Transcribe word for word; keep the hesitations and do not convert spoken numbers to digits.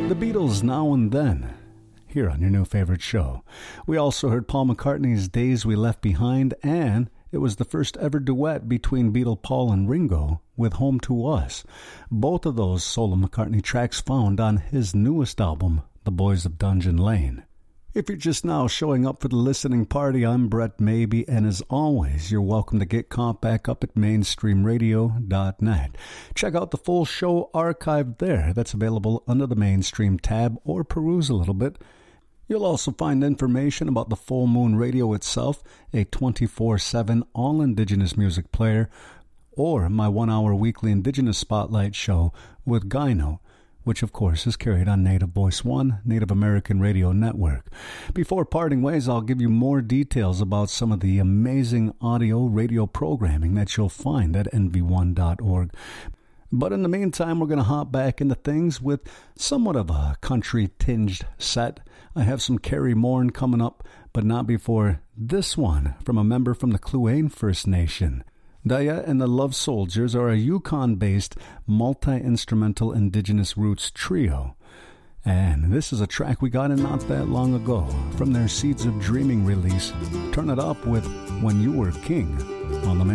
The Beatles, Now and Then, here on your new favorite show. We also heard Paul McCartney's Days We Left Behind, and it was the first ever duet between Beatle Paul and Ringo with Home to Us. Both of those solo McCartney tracks found on his newest album, The Boys of Dungeon Lane. If you're just now showing up for the listening party, I'm Brett Maybe, and as always, you're welcome to get caught back up at mainstream radio dot net. Check out the full show archived there. That's available under the Mainstream tab, or peruse a little bit. You'll also find information about the Full Moon Radio itself, a twenty-four seven all-indigenous music player, or my one-hour weekly Indigenous Spotlight show with Gyno, which of course is carried on Native Voice One, Native American Radio Network. Before parting ways, I'll give you more details about some of the amazing audio radio programming that you'll find at N V one dot org. But in the meantime, we're going to hop back into things with somewhat of a country-tinged set. I have some Carrie Morn coming up, but not before this one from a member from the Kluane First Nation. Daya and the Love Soldiers are a Yukon-based multi-instrumental indigenous roots trio. And this is a track we got in not that long ago from their Seeds of Dreaming release. Turn it up with When You Were King on the main.